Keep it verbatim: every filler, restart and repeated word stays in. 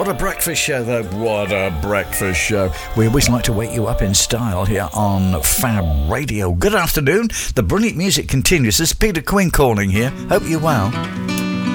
What a breakfast show, though. What a breakfast show. We always like to wake you up in style here on Fab Radio. Good afternoon. The brilliant music continues. This is Peter Quinn calling here. Hope you're well.